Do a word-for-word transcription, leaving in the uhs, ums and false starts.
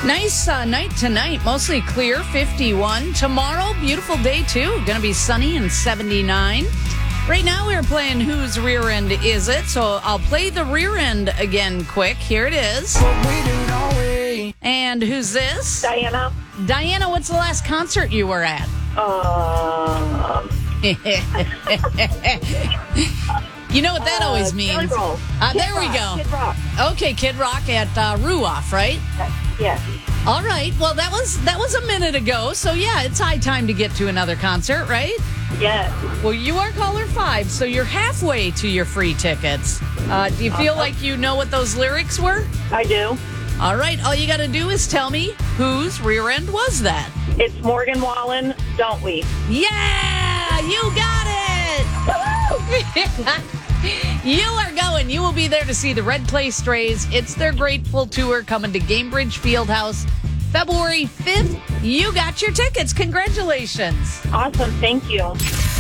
Nice uh, night tonight, mostly clear, fifty-one. Tomorrow, beautiful day too, going to be sunny and seventy-nine. Right now we're playing Whose Rear End Is It? So I'll play the rear end again quick. Here it is. And who's this? Diana. Diana, what's the last concert you were at? Um, You know what that uh, always means. Jelly Roll. Uh, Kid there we Rock, go. Kid Rock. Okay, Kid Rock at uh, Ruoff, right? Yes. All right. Well, that was that was a minute ago. So yeah, it's high time to get to another concert, right? Yes. Well, you are caller five, so you're halfway to your free tickets. Uh, do you feel like you know what those lyrics were? I do. All right. All you got to do is tell me whose rear end was that. It's Morgan Wallen, Don't We? Yeah, you got it. You are going. You will be there to see the Red Clay Strays. It's their Grateful Tour coming to Gamebridge Fieldhouse February fifth. You got your tickets. Congratulations. Awesome. Thank you.